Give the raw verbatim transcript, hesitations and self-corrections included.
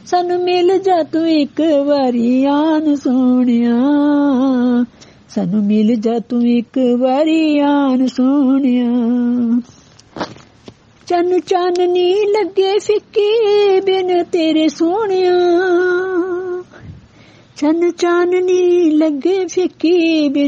ਸਾਨੂੰ ਮਿਲ ਜਾ ਤੂੰ ਇੱਕ ਵਾਰੀ ਆਨ ਸੋਹਣਿਆ, ਸਾਨੂੰ ਮਿਲ ਜਾ ਤੂੰ ਇੱਕ ਵਾਰੀ ਆਨ ਸੋਹਣਿਆ। ਚੰਨ ਚਾਨਣੀ ਲੱਗੇ ਫਿੱਕੀ ਬਿਨ ਤੇਰੇ ਸੋਹਣਿਆ, ਚੰਨ ਚਾਨਣੀ ਲੱਗੇ ਫਿੱਕੀ ਬਿਨ